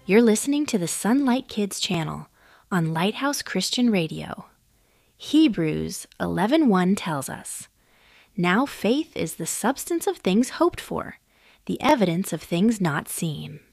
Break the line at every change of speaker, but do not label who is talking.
You're listening to the Sunlight Kids channel on Lighthouse Christian Radio. Hebrews 11:1 tells us, "Now faith is the substance of things hoped for, the evidence of things not seen."